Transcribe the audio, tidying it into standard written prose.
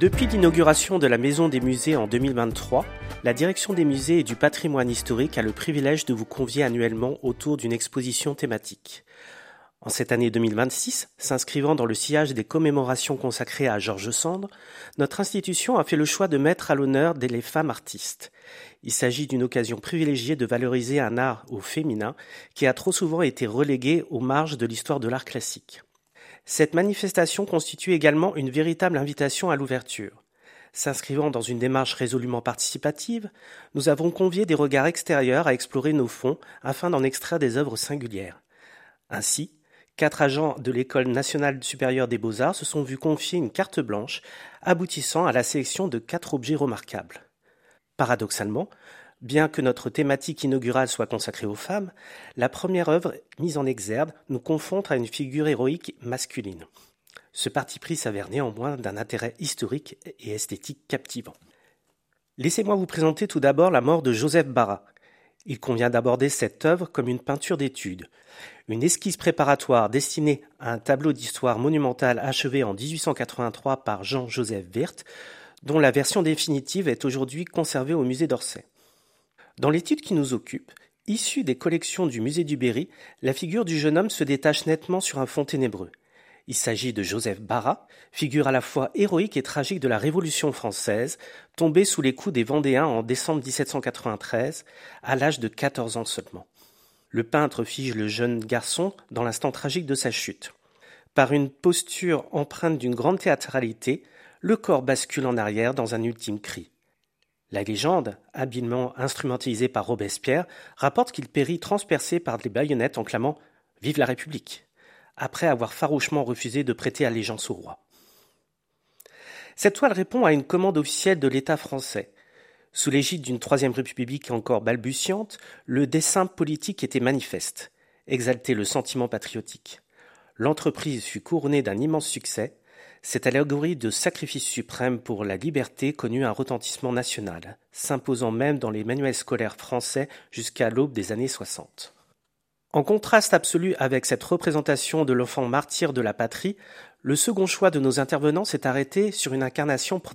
Depuis l'inauguration de la Maison des Musées en 2023, la Direction des Musées et du Patrimoine historique a le privilège de vous convier annuellement autour d'une exposition thématique. En cette année 2026, s'inscrivant dans le sillage des commémorations consacrées à George Sand, notre institution a fait le choix de mettre à l'honneur les femmes artistes. Il s'agit d'une occasion privilégiée de valoriser un art au féminin qui a trop souvent été relégué aux marges de l'histoire de l'art classique. Cette manifestation constitue également une véritable invitation à l'ouverture. S'inscrivant dans une démarche résolument participative, nous avons convié des regards extérieurs à explorer nos fonds afin d'en extraire des œuvres singulières. Ainsi, 4 agents de l'École nationale supérieure des beaux-arts se sont vus confier une carte blanche aboutissant à la sélection de 4 objets remarquables. Paradoxalement, bien que notre thématique inaugurale soit consacrée aux femmes, la première œuvre mise en exergue nous confronte à une figure héroïque masculine. Ce parti pris s'avère néanmoins d'un intérêt historique et esthétique captivant. Laissez-moi vous présenter tout d'abord la mort de Joseph Barra. Il convient d'aborder cette œuvre comme une peinture d'étude, une esquisse préparatoire destinée à un tableau d'histoire monumentale achevé en 1883 par Jean-Joseph Wirth, dont la version définitive est aujourd'hui conservée au musée d'Orsay. Dans l'étude qui nous occupe, issue des collections du musée du Berry, la figure du jeune homme se détache nettement sur un fond ténébreux. Il s'agit de Joseph Barra, figure à la fois héroïque et tragique de la Révolution française, tombé sous les coups des Vendéens en décembre 1793, à l'âge de 14 ans seulement. Le peintre fige le jeune garçon dans l'instant tragique de sa chute. Par une posture empreinte d'une grande théâtralité, le corps bascule en arrière dans un ultime cri. La légende, habilement instrumentalisée par Robespierre, rapporte qu'il périt transpercé par des baïonnettes en clamant « Vive la République !» après avoir farouchement refusé de prêter allégeance au roi. Cette toile répond à une commande officielle de l'État français. Sous l'égide d'une Troisième République encore balbutiante, le dessein politique était manifeste, exalter le sentiment patriotique. L'entreprise fut couronnée d'un immense succès. Cette allégorie de sacrifice suprême pour la liberté connut un retentissement national, s'imposant même dans les manuels scolaires français jusqu'à l'aube des années 60. En contraste absolu avec cette représentation de l'enfant martyr de la patrie, le second choix de nos intervenants s'est arrêté sur une incarnation